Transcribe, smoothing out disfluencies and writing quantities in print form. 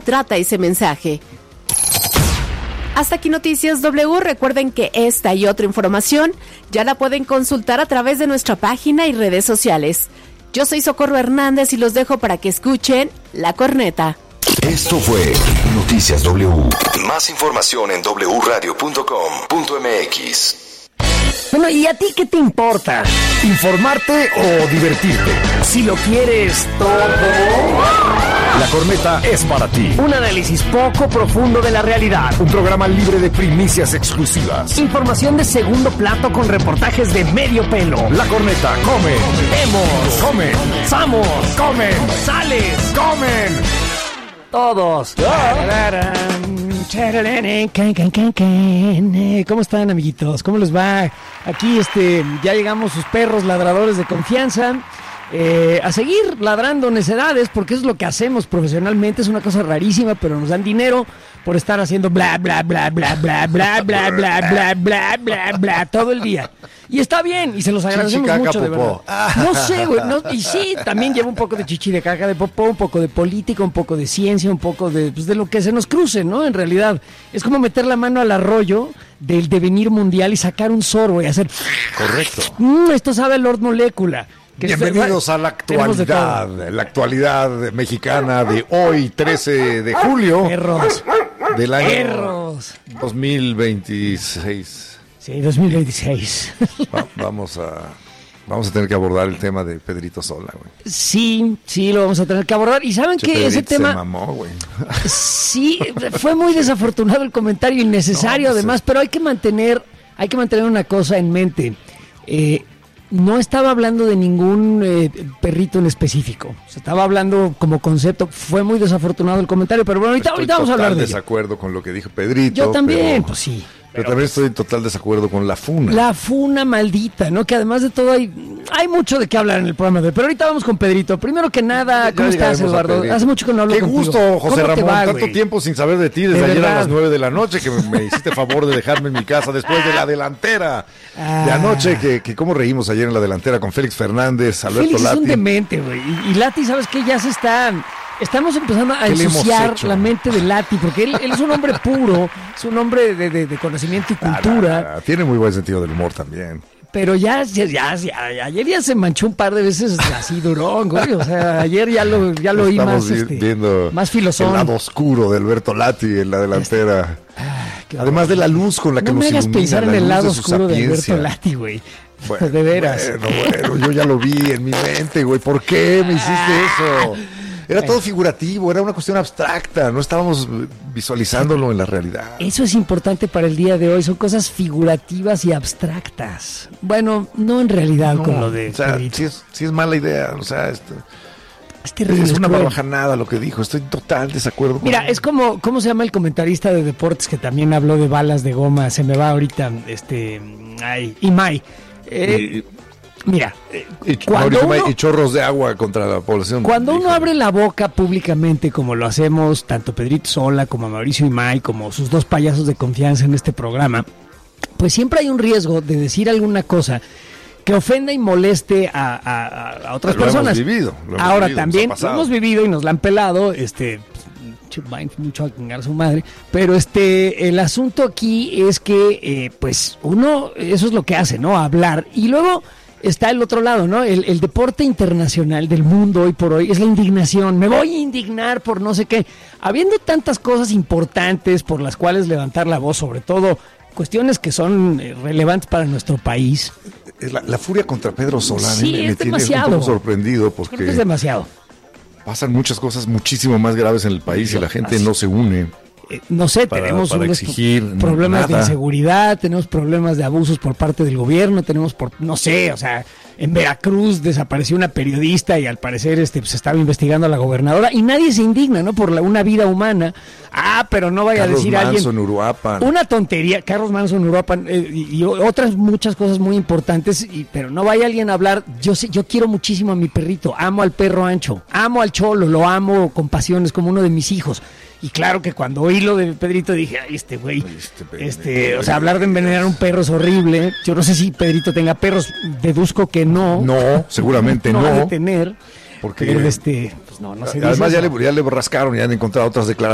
trata ese mensaje. Hasta aquí Noticias W. Recuerden que esta y otra información ya la pueden consultar a través de nuestra página y redes sociales. Yo soy Socorro Hernández y los dejo para que escuchen La Corneta. Esto fue Noticias W. Más información en wradio.com.mx. Bueno, ¿y a ti qué te importa? ¿Informarte o divertirte? Si lo quieres todo. La Corneta es para ti. Un análisis poco profundo de la realidad. Un programa libre de primicias exclusivas. Información de segundo plato con reportajes de medio pelo. La Corneta come. Vemos. Comen. Vamos. Comen. Sales. Comen. Todos. ¿Cómo están, amiguitos? ¿Cómo les va? Aquí ya llegamos sus perros ladradores de confianza. A seguir ladrando necedades, porque eso es lo que hacemos profesionalmente. Es una cosa rarísima, pero nos dan dinero por estar haciendo bla bla bla bla bla bla bla bla bla bla bla bla todo el día. Y está bien, y se los agradecemos mucho, de verdad. No sé, güey, y sí, también lleva un poco de chichi de caca de popó, un poco de política, un poco de ciencia, un poco de lo que se nos cruce, ¿no? En realidad, es como meter la mano al arroyo del devenir mundial y sacar un sorbo y hacer... Correcto. Esto sabe Lord Molécula. Bienvenidos a la actualidad mexicana de hoy, 13 de julio Perros. del año Perros. 2026. Sí, 2026. Vamos a tener que abordar el tema de Pedrito Sola, güey. Sí, lo vamos a tener que abordar. Y saben que ese tema... se mamó, güey. Sí, fue muy desafortunado el comentario, innecesario además, pero hay que mantener una cosa en mente. No estaba hablando de ningún perrito en específico. Se estaba hablando como concepto. Fue muy desafortunado el comentario, pero bueno, ahorita vamos a hablar de ello. Estoy en desacuerdo con lo que dijo Pedrito. Yo también, pues sí. Pero también estoy en total desacuerdo con la funa. La funa maldita, ¿no? Que además de todo hay mucho de qué hablar en el programa de hoy. Pero ahorita vamos con Pedrito. Primero que nada, ¿cómo estás, Eduardo? Hace mucho que no hablo contigo. Qué gusto, José Ramón. Tanto güey? Tiempo sin saber de ti desde ayer a las 9 de la noche, que me hiciste favor de dejarme en mi casa después de la delantera de anoche, que cómo reímos ayer en la delantera con Félix Fernández, Alberto Félix Lati. Es un demente, güey. Y Lati, ¿sabes qué? Ya estamos empezando a ensuciar la mente de Lati, porque él es un hombre puro, es un hombre de conocimiento y cultura. Tiene muy buen sentido del humor también. Pero ayer ya se manchó un par de veces así durón, güey. O sea, ayer ya lo oí más, viendo más filosón. El lado oscuro de Alberto Lati en la delantera. Además de la luz con la que nos ilumina. No me hagas pensar en el lado oscuro de Alberto Lati, güey. Bueno, de veras. Bueno, yo ya lo vi en mi mente, güey. ¿Por qué me hiciste eso? Era todo figurativo, era una cuestión abstracta, no estábamos visualizándolo en la realidad. Eso es importante para el día de hoy, son cosas figurativas y abstractas. Bueno, no en realidad con lo de... O sea, sí es mala idea, o sea, es terrible, es una barbajanada lo que dijo, estoy en total desacuerdo con Mira, es como, ¿cómo se llama el comentarista de deportes que también habló de balas de goma? Se me va ahorita, Imai. Mira, y chorros de agua contra la población. Cuando uno abre la boca públicamente, como lo hacemos tanto Pedrito Sola como Mauricio Imay, como sus dos payasos de confianza en este programa, pues siempre hay un riesgo de decir alguna cosa que ofenda y moleste a otras personas. Ahora también lo hemos vivido y nos la han pelado, mucho a chingar a su madre, pero el asunto aquí es que pues uno, eso es lo que hace, ¿no? Hablar, y luego está el otro lado, ¿no? El deporte internacional del mundo hoy por hoy es la indignación. Me voy a indignar por no sé qué. Habiendo tantas cosas importantes por las cuales levantar la voz, sobre todo cuestiones que son relevantes para nuestro país. La furia contra Pedro Solá sí, me tiene un poco sorprendido porque creo que es demasiado. Pasan muchas cosas muchísimo más graves en el país y la gente no se une. No sé, tenemos unos problemas de inseguridad, tenemos problemas de abusos por parte del gobierno, no sé, o sea, en Veracruz desapareció una periodista y al parecer se estaba investigando a la gobernadora y nadie se indigna, ¿no? Por una vida humana. Pero no vaya Carlos a decir Manson, alguien Uruapan. Una tontería, Carlos Manson, Uruapan y otras muchas cosas muy importantes, pero no vaya alguien a hablar. Yo quiero muchísimo a mi perrito, amo al perro Ancho, amo al Cholo, lo amo con pasión, es como uno de mis hijos. Y claro que cuando oí lo de Pedrito dije, ay, güey, o sea, hablar de envenenar un perro es horrible. Yo no sé si Pedrito tenga perros, deduzco que no. No, seguramente no. No ha de tener. Porque pero pues no sé. además ya le rascaron y han encontrado otras declaraciones